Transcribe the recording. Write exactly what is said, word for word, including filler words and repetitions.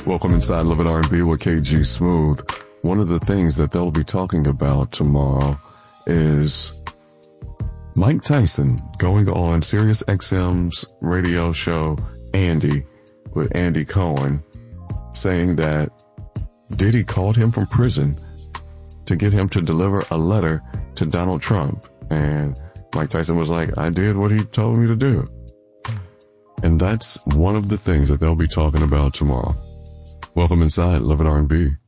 Welcome inside Love It R and B with K G Smooth. One of the things that they'll be talking about tomorrow is Mike Tyson going on Sirius X M's radio show, Andy, with Andy Cohen, saying that Diddy called him from prison to get him to deliver a letter to Donald Trump. And Mike Tyson was like, I did what he told me to do. And that's one of the things that they'll be talking about tomorrow. Welcome inside Love It R and B.